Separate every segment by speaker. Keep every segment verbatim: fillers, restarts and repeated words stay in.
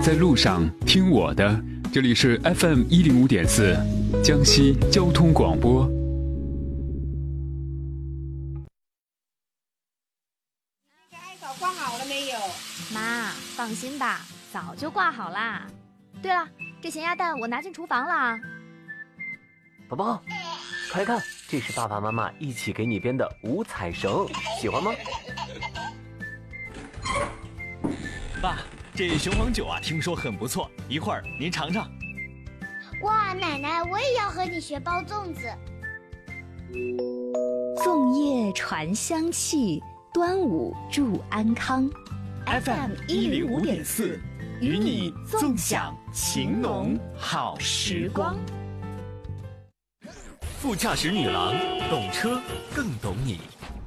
Speaker 1: 在路上听我的，这里是 F M 一零五点四，江西交通广播。
Speaker 2: 那个艾草挂好了没有？
Speaker 3: 妈，放心吧，早就挂好啦。对了，这咸鸭蛋我拿进厨房了。
Speaker 4: 宝宝，快看，这是爸爸妈妈一起给你编的五彩绳，喜欢吗？
Speaker 5: 爸，这雄黄酒啊，听说很不错，一会儿您尝尝。
Speaker 6: 哇，奶奶，我也要和你学包粽子。
Speaker 3: 粽叶传香气，端午祝安康。
Speaker 5: F M 一零五点四，与你纵享情浓好时光。副驾驶女郎，懂车更懂你。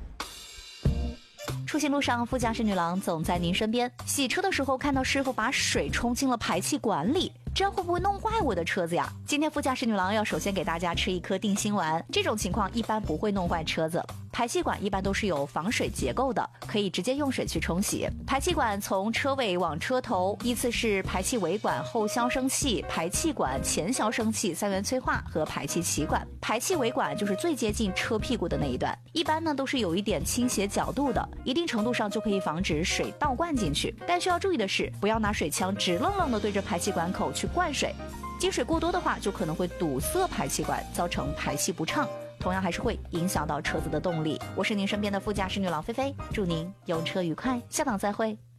Speaker 3: 出行路上，副驾驶女郎总在您身边。洗车的时候看到师傅把水冲进了排气管里，这样会不会弄坏我的车子呀？今天副驾驶女郎要首先给大家吃一颗定心丸，这种情况一般不会弄坏车子。排气管一般都是有防水结构的，可以直接用水去冲洗。排气管从车尾往车头，依次是排气尾管、后消声器、排气管、前消声器、三元催化和排气歧管。排气尾管就是最接近车屁股的那一段，一般呢都是有一点倾斜角度的，一定程度上就可以防止水倒灌进去。但需要注意的是，不要拿水枪直愣愣的对着排气管口去灌水，积水过多的话就可能会堵塞排气管，造成排气不畅，同样还是会影响到车子的动力。我是您身边的副驾驶女郎菲菲，祝您用车愉快，下档再会。